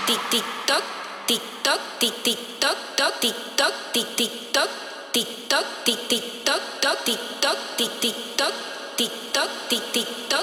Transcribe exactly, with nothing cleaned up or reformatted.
tic tic toc, tic toc, tic tic toc, toc tic toc, tic tic toc, tic toc, tic tic toc, toc tic toc, tic tic toc, tic toc, tic tic toc.